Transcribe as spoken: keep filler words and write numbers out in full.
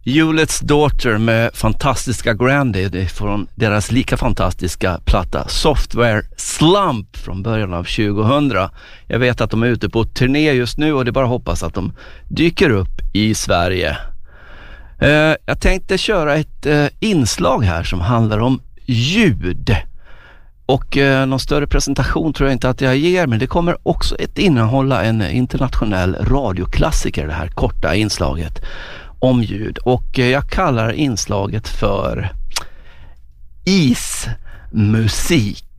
Hewlett's Daughter med fantastiska Grandi, det är från deras lika fantastiska platta Software Slump från början av tjugohundra. Jag vet att de är ute på turné just nu och det är bara att hoppas att de dyker upp i Sverige. Eh, jag tänkte köra ett eh, inslag här som handlar om ljud. Och eh, någon större presentation tror jag inte att jag ger, men det kommer också att innehålla en internationell radioklassiker, det här korta inslaget om ljud. Och eh, jag kallar inslaget för ismusik.